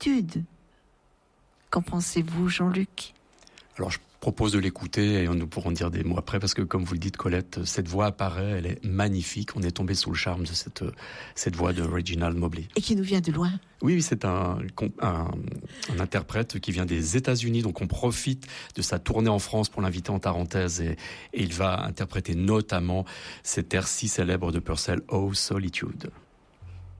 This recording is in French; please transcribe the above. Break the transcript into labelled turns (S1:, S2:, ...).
S1: solitude. Qu'en pensez-vous, Jean-Luc ?
S2: Alors, je propose de l'écouter et nous pourrons dire des mots après, parce que comme vous le dites, Colette, cette voix apparaît, elle est magnifique. On est tombé sous le charme de cette voix de Reginald Mobley.
S1: Et qui nous vient de loin.
S2: Oui, c'est un interprète qui vient des États-Unis, donc on profite de sa tournée en France pour l'inviter en Tarentaise et il va interpréter notamment cet air si célèbre de Purcell, Oh Solitude.